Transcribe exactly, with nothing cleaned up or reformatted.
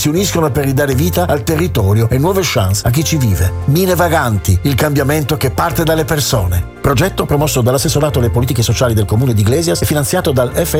si uniscono per ridare vita al territorio e nuove chance a chi ci vive. Mine Vaganti, il cambiamento che parte dalle persone. Progetto promosso dall'assessorato alle politiche sociali del comune di Iglesias e finanziato dal F